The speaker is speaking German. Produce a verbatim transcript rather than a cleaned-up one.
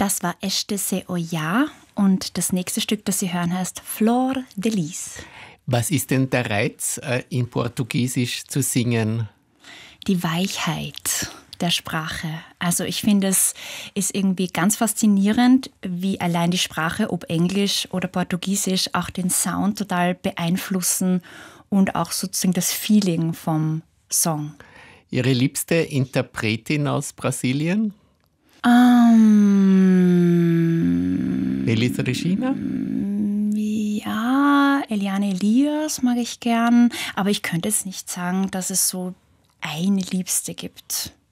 Das war Este se Oya und das nächste Stück, das Sie hören, heißt Flor de Lis. Was ist denn der Reiz, in Portugiesisch zu singen? Die Weichheit der Sprache. Also ich finde, es ist irgendwie ganz faszinierend, wie allein die Sprache, ob Englisch oder Portugiesisch, auch den Sound total beeinflussen und auch sozusagen das Feeling vom Song. Ihre liebste Interpretin aus Brasilien? Um, Elis Regina? Ja, Eliane Elias mag ich gern, aber ich könnte jetzt nicht sagen, dass es so eine Liebste gibt.